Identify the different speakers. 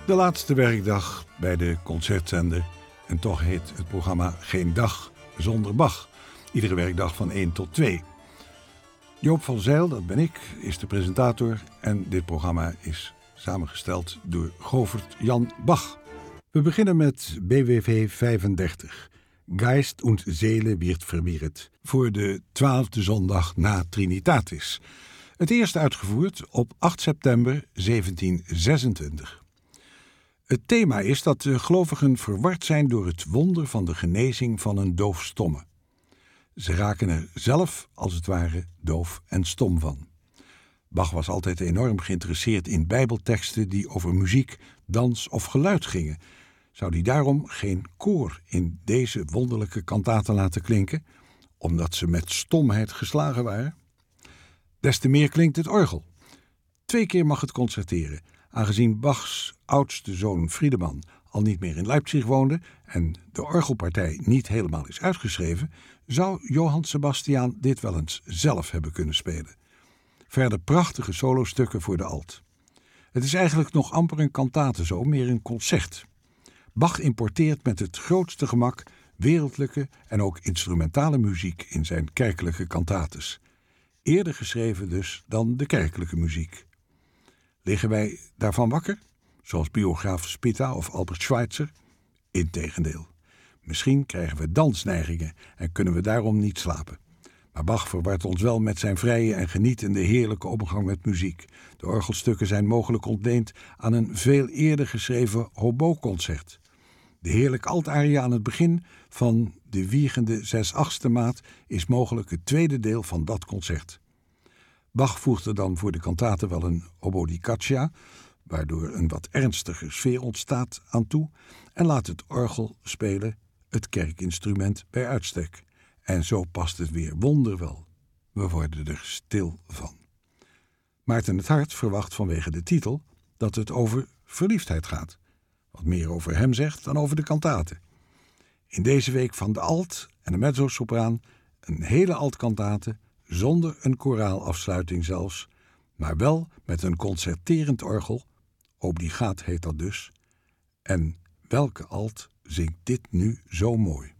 Speaker 1: De laatste werkdag bij de concertzender. En toch heet het programma Geen Dag Zonder Bach. Iedere werkdag van 1 tot 2. Joop van Zijl, dat ben ik, is de presentator. En dit programma is samengesteld door Govert Jan Bach. We beginnen met BWV 35. Geist und Seele wird verwirrt. Voor de 12e zondag na Trinitatis. Het eerst uitgevoerd op 8 september 1726. Het thema is dat de gelovigen verward zijn door het wonder van de genezing van een doofstomme. Ze raken er zelf, als het ware, doof en stom van. Bach was altijd enorm geïnteresseerd in bijbelteksten die over muziek, dans of geluid gingen. Zou hij daarom geen koor in deze wonderlijke kantaten laten klinken, omdat ze met stomheid geslagen waren? Des te meer klinkt het orgel. 2 keer mag het concerteren. Aangezien Bachs oudste zoon Friedemann al niet meer in Leipzig woonde en de orgelpartij niet helemaal is uitgeschreven, zou Johann Sebastian dit wel eens zelf hebben kunnen spelen. Verder prachtige solostukken voor de alt. Het is eigenlijk nog amper een kantate zo, meer een concert. Bach importeert met het grootste gemak wereldlijke en ook instrumentale muziek in zijn kerkelijke kantates. Eerder geschreven dus dan de kerkelijke muziek. Liggen wij daarvan wakker? Zoals biograaf Spitta of Albert Schweitzer? Integendeel. Misschien krijgen we dansneigingen en kunnen we daarom niet slapen. Maar Bach verwart ons wel met zijn vrije en genietende heerlijke omgang met muziek. De orgelstukken zijn mogelijk ontleend aan een veel eerder geschreven hobo-concert. De heerlijk altaria aan het begin van de wiegende 6/8 maat is mogelijk het tweede deel van dat concert. Bach voegt er dan voor de kantate wel een oboe di caccia, waardoor een wat ernstiger sfeer ontstaat, aan toe en laat het orgel spelen, het kerkinstrument bij uitstek. En zo past het weer wonderwel. We worden er stil van. Maarten het Hart verwacht vanwege de titel dat het over verliefdheid gaat. Wat meer over hem zegt dan over de kantate. In deze week van de alt en de mezzosopraan een hele altkantate, zonder een koraalafsluiting zelfs, maar wel met een concerterend orgel, obligaat heet dat dus. En welke alt zingt dit nu zo mooi?